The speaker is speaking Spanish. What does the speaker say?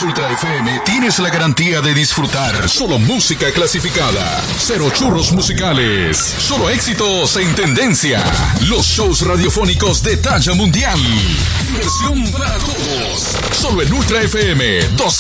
Ultra FM tienes la garantía de disfrutar solo música clasificada, cero churros musicales, solo éxitos en tendencia, los shows radiofónicos de talla mundial, diversión para todos, solo en Ultra FM 12.